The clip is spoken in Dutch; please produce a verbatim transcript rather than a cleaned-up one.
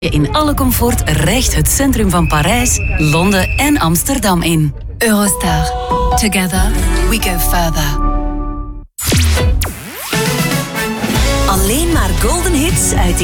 In alle comfort recht het centrum van Parijs, Londen en Amsterdam in. Eurostar. Together we go further. Alleen maar golden hits uit